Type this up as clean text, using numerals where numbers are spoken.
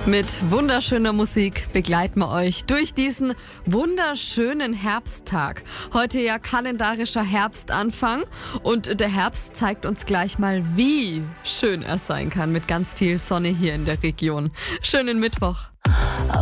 Mit wunderschöner Musik begleiten wir euch durch diesen wunderschönen Herbsttag. Heute ja kalendarischer Herbstanfang und der Herbst zeigt uns gleich mal, wie schön er sein kann mit ganz viel Sonne hier in der Region. Schönen Mittwoch.